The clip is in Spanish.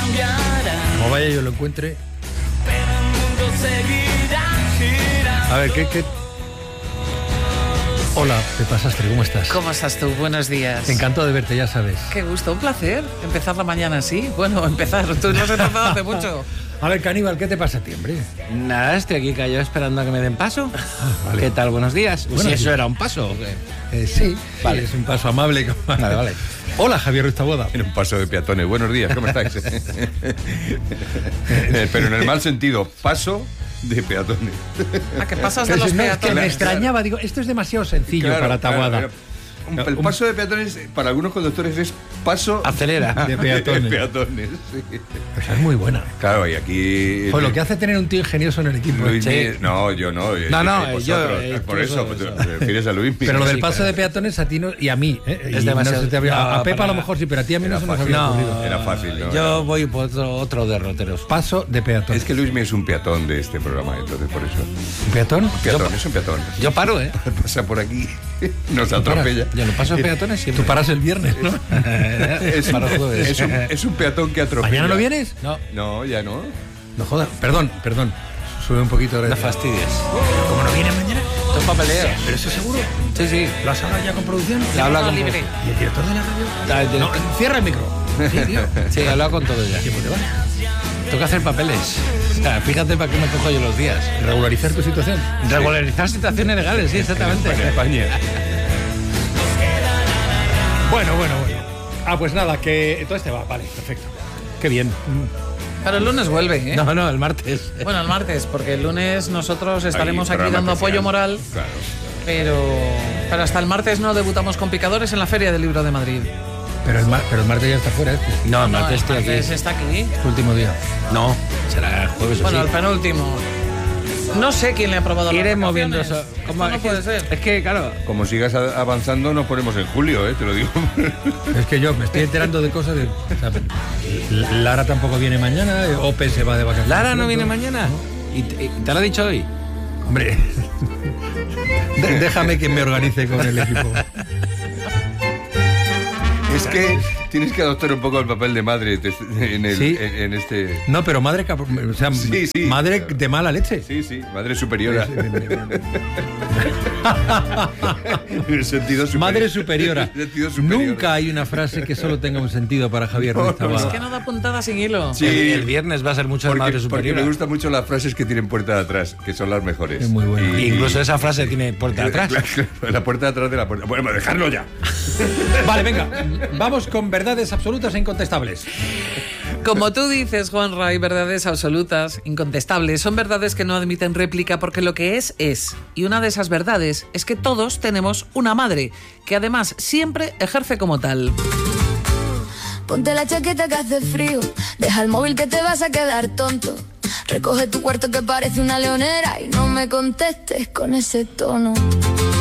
Como vaya yo lo encuentre. A ver, ¿qué? Hola, Pepa Sastre, ¿cómo estás? ¿Cómo estás tú? Buenos días. Encantado de verte, ya sabes. Qué gusto, un placer empezar la mañana así. Bueno, empezar, tú no has empezado hace mucho. A ver, Caníbal, ¿qué te pasa a ti, hombre? Nada, estoy aquí callado esperando a que me den paso. Vale. ¿Qué tal? Buenos días. Buenos Si eso días. era un paso. ¿O qué? Sí, Vale. es un paso amable. Vale. Hola, Javier Ruiz Taboada. En un paso de peatones. Buenos días, ¿cómo estáis? Pero en el mal sentido, paso de peatones. ¿A qué pasas de los Que me peatones? extrañaba, digo, esto es demasiado sencillo para Taboada. El paso de peatones para algunos conductores es paso Acelera. De peatones. de peatones, sí. Esa es muy buena. Claro, y aquí... Pues lo que hace tener un tío ingenioso en el equipo. Luis Sí. Miguel- No, yo no. No, yo, por tú eso, eso. te refieres a Luis Miguel. Pero lo del Sí, paso claro. de peatones a ti no, y a mí, ¿eh? Es Y demasiado- no se te había- no, a Pepa a para- lo mejor sí, pero a ti a mí Era no se nos fácil. había No, ocurrido. Era fácil, ¿no? Yo voy por otro derroteros. Paso de peatones. Es que Luis Miguel es un peatón de este programa, entonces por eso. ¿Un peatón? Peatón, es un peatón. Yo paro, ¿eh? Pasa por aquí, nos atropella. Yo no paso peatones siempre. Tú paras el viernes, ¿no? Es, Paro jueves. es un peatón que atropella. ¿Mañana no vienes? No, No, ya no. No jodas. Perdón. Sube un poquito. no fastidies. ¿Cómo no vienes mañana? Son papeleos. ¿Pero eso seguro? Sí. ¿Lo has hablado ya con producción? He hablado con libre. ¿Y el director de la radio? No, cierra el micro. Sí, tío. Sí, he hablado con todo ya. ¿Tiempo te va? Tengo que hacer papeles. O sea, fíjate para qué me cojo yo los días. ¿Regularizar tu situación? Regularizar situaciones legales, sí, exactamente. En España. Bueno. Ah, pues nada, que todo este va. Vale, perfecto. Qué bien. Pero el lunes vuelve, ¿eh? No, el martes. Bueno, el martes, porque el lunes nosotros estaremos Hay aquí programa dando especial. apoyo moral, Claro. pero hasta el martes no debutamos con Picadores en la Feria del Libro de Madrid. Pero el martes ya está fuera, ¿eh? No, el No, martes estoy el aquí. martes está aquí. Es tu último día. No, será el jueves o Bueno, sí. el penúltimo. No sé quién le ha aprobado las Iré moviendo vacaciones. eso. Esto no puede ser. Es que, claro, Como sigas avanzando, nos ponemos en julio, te lo digo. Es que yo me estoy enterando de cosas de... o sea, Lara tampoco viene mañana, Ope se va de vacaciones. Lara no pronto. viene mañana. ¿Y te lo ha dicho hoy? Hombre, déjame que me organice con el equipo. Es que tienes que adoptar un poco el papel de madre Sí. en este... No, pero madre, o sea, Sí, sí. madre de mala leche. Sí, madre superiora. En el sentido superior. Madre superiora. En el sentido superior. Nunca hay una frase que solo tenga un sentido para Javier Ruiz Taboada. Es que no da puntada sin hilo. Sí. El viernes va a ser mucho de madre Porque superior. me gustan mucho las frases que tienen puerta de atrás, que son las mejores. Es muy bueno. Incluso esa frase tiene puerta de atrás. La puerta de atrás de la puerta. Bueno, dejarlo ya. Vale, venga, vamos con verdades absolutas e incontestables. Como tú dices, Juanra, hay verdades absolutas, incontestables. Son verdades que no admiten réplica porque lo que es. Y una de esas verdades es que todos tenemos una madre, que además siempre ejerce como tal. Ponte la chaqueta que hace frío, deja el móvil que te vas a quedar tonto. Recoge tu cuarto que parece una leonera y no me contestes con ese tono.